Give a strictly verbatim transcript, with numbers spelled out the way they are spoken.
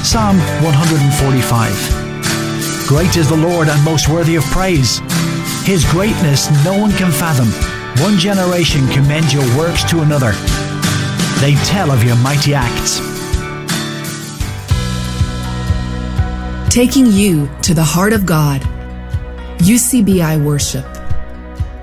Psalm one forty-five. Great is the Lord and most worthy of praise. His greatness no one can fathom. One generation commends your works to another. They tell of your mighty acts. Taking you to the heart of God. U C B I Worship.